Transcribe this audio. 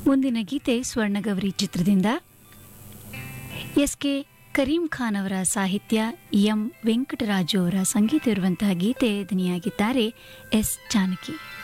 ಮುಂದಿನ ಗೀತೆ ಸ್ವರ್ಣಗೌರಿ ಚಿತ್ರದಿಂದ ಎಸ್.ಕೆ. ಕರೀಂ ಖಾನ್ ಅವರ ಸಾಹಿತ್ಯ, ಎಂ ವೆಂಕಟರಾಜು ಅವರ ಸಂಗೀತ ಇರುವಂತಹ ಗೀತೆ ಧ್ವನಿಯಾಗಿದ್ದಾರೆ ಎಸ್ ಜಾನಕಿ.